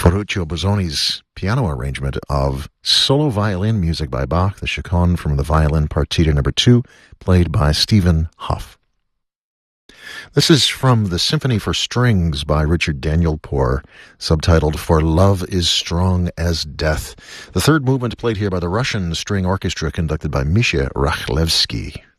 Ferruccio Busoni's piano arrangement of solo violin music by Bach, the Chaconne from the Violin Partita No. 2, played by Stephen Hough. This is from the Symphony for Strings by Richard Danielpour, subtitled For Love is Strong as Death. The third movement played here by the Russian String Orchestra, conducted by Misha Rakhlevsky.